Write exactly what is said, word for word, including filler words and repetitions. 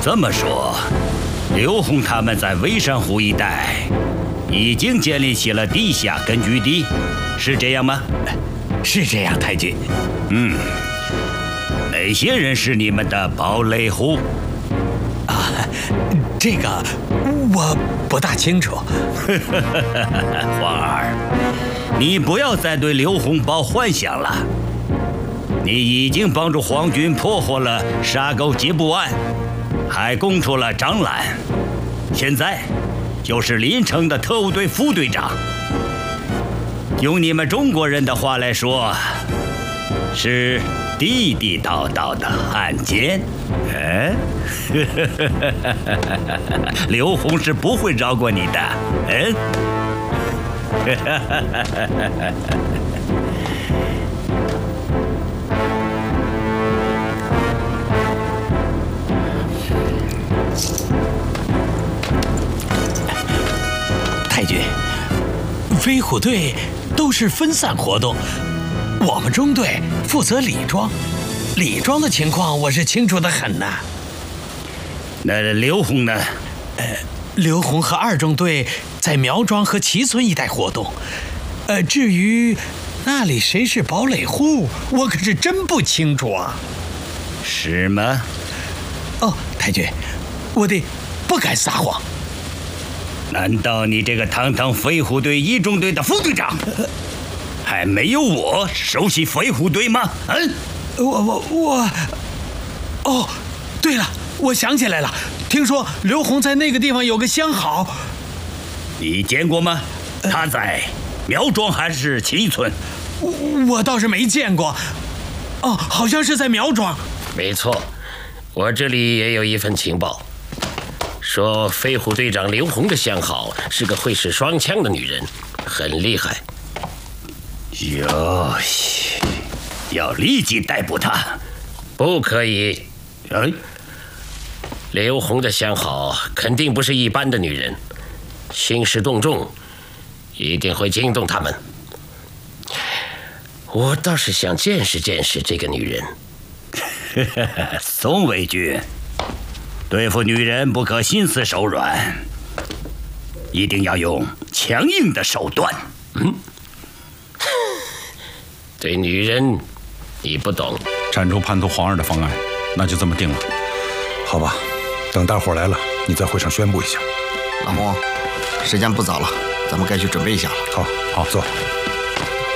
这么说，刘洪他们在微山湖一带已经建立起了地下根据地，是这样吗？ 是这样，太君。 嗯，哪些人是你们的堡垒户？ 啊，这个我不大清楚。 皇儿，你不要再对刘洪抱幻想了。你已经帮助皇军破获了沙沟缉捕案，还供出了张兰，现在就是临城的特务队副队长。用你们中国人的话来说，是地地道道的汉奸。哎，刘洪是不会饶过你的。嗯。 太君，飞虎队都是分散活动，我们中队负责李庄，李庄的情况我是清楚得很呐。 那刘洪呢？ 呃，刘洪和二中队在苗庄和齐村一带活动。呃，至于那里谁是堡垒户，我可是真不清楚啊。 是吗？ 哦，太君，我得不敢撒谎。 难道你这个堂堂飞虎队一中队的副队长，还没有我熟悉飞虎队吗？嗯， 我我我，哦，对了，我想起来了，听说刘洪在那个地方有个相好， 你见过吗？他在苗庄还是齐村？ 我我倒是没见过。哦，好像是在苗庄。 没错，我这里也有一份情报。说飞虎队长刘洪的相好是个会使双枪的女人，很厉害。 哟，要立即逮捕她。 不可以。 哎， 刘洪的相好肯定不是一般的女人，兴师动众，一定会惊动他们。我倒是想见识见识这个女人。 宋卫军。对付女人不可心慈手软，一定要用强硬的手段。嗯， 对女人你不懂。 铲除叛徒皇儿的方案，那就这么定了。 好吧，等大伙来了，你在会上宣布一下。 老洪，时间不早了，咱们该去准备一下了。 好，好，走。